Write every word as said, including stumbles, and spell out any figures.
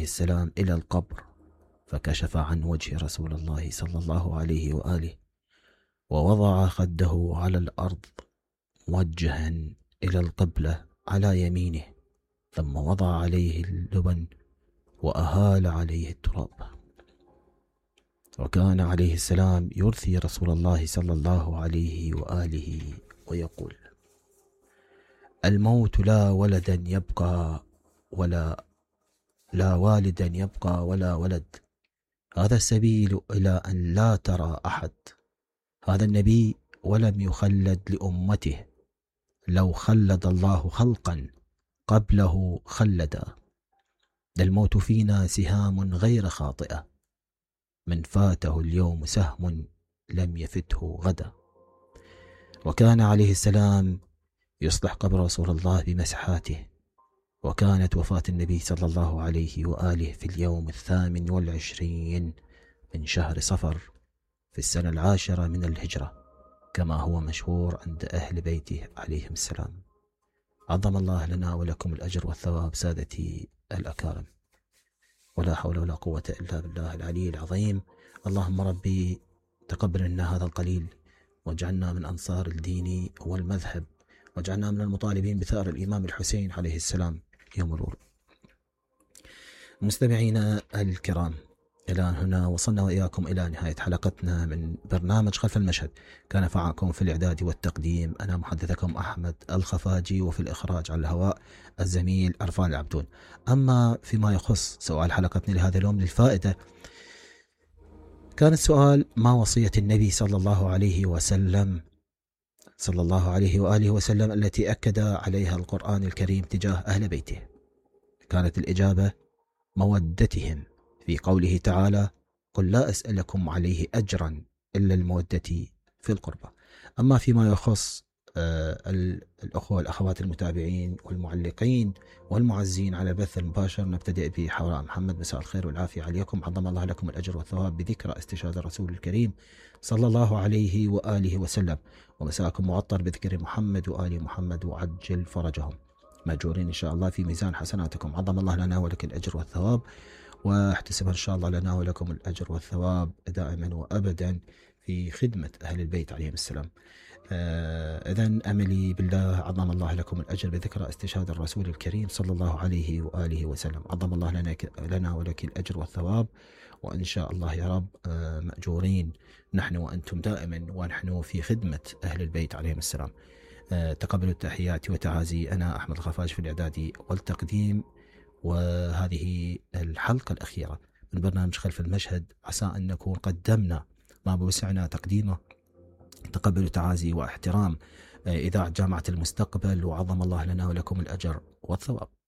السلام إلى القبر فكشف عن وجه رسول الله صلى الله عليه وآله ووضع خده على الأرض موجها إلى القبلة على يمينه، ثم وضع عليه اللبن وأهال عليه التراب. وكان عليه السلام يرثي رسول الله صلى الله عليه وآله ويقول: الموت لا ولدا يبقى ولا لا والدا يبقى ولا ولد، هذا السبيل إلى أن لا ترى أحد. هذا النبي ولم يخلد لأمته، لو خلد الله خلقا قبله خلدا. الموت فينا سهام غير خاطئة، من فاته اليوم سهم لم يفته غدا. وكان عليه السلام يصلح قبر رسول الله بمسحاته. وكانت وفاة النبي صلى الله عليه وآله في اليوم الثامن والعشرين من شهر صفر في السنة العاشرة من الهجرة، كما هو مشهور عند أهل بيته عليهم السلام. عظم الله لنا ولكم الأجر والثواب سادتي الأكارم، ولا حول ولا قوة إلا بالله العلي العظيم. اللهم ربي تقبل منا هذا القليل، واجعلنا من أنصار الدين والمذهب، واجعلنا من المطالبين بثأر الإمام الحسين عليه السلام يوم الورود. مستمعينا الكرام، إلى هنا وصلنا وإياكم إلى نهاية حلقتنا من برنامج خلف المشهد. كان معكم في الإعداد والتقديم أنا محدثكم أحمد الخفاجي، وفي الإخراج على الهواء الزميل عرفان العبدون. أما فيما يخص سؤال حلقتنا لهذا اليوم للفائدة، كان السؤال: ما وصية النبي صلى الله عليه وسلم صلى الله عليه وآله وسلم التي أكد عليها القرآن الكريم تجاه أهل بيته؟ كانت الإجابة: مودتهم، في قوله تعالى: قل لا أسألكم عليه أجرا إلا المودة في القربى. أما فيما يخص الأخوة والأخوات المتابعين والمعلقين والمعزين على البث المباشر، نبتدئ بحوراء محمد. مساء الخير والعافية عليكم، عظم الله لكم الأجر والثواب بذكرى استشهاد الرسول الكريم صلى الله عليه وآله وسلم. ومساءكم معطر بذكر محمد وآل محمد وعجل فرجهم، مأجورين إن شاء الله في ميزان حسناتكم. عظم الله لنا ولك الأجر والثواب، واحتسب إن شاء الله لنا ولكم الأجر والثواب دائما وأبدا في خدمة أهل البيت عليهم السلام. آه إذن أملي بالله عظم الله لكم الأجر بذكرى استشهاد الرسول الكريم صلى الله عليه وآله وسلم. عظم الله لنا, لنا ولك الأجر والثواب، وإن شاء الله يا رب آه مأجورين نحن وأنتم دائما، ونحن في خدمة أهل البيت عليهم السلام. آه تقبلوا التحيات وتعازي. أنا أحمد الخفاج في الإعداد والتقديم، وهذه الحلقة الأخيرة من برنامج خلف المشهد. عسى أن نكون قدمنا ما بوسعنا تقديمه. تقبلوا تعازي واحترام إذاعة جامعة المستقبل، وعظم الله لنا ولكم الأجر والثواب.